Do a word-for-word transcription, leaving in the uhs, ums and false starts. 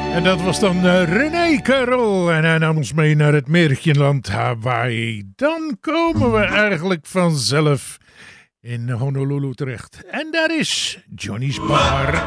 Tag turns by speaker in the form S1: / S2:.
S1: En dat was dan uh, René Karel. En hij nam ons mee naar het Märchenland Hawaii. Dan komen we eigenlijk vanzelf in Honolulu terecht. En daar is Johnny's Bar.